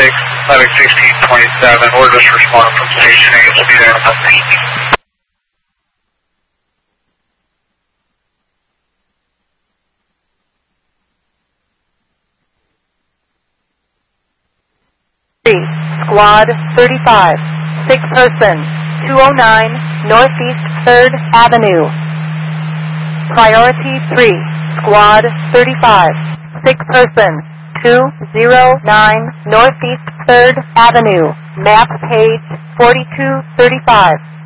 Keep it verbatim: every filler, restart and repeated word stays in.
six, Public sixteen twenty-seven, we're just responding from Station eight, we'll be there in a moment. Squad thirty-five, six person, two oh nine Northeast third Avenue. Priority three, Squad thirty-five, six person, two oh nine Northeast third Avenue. Map page forty-two thirty-five.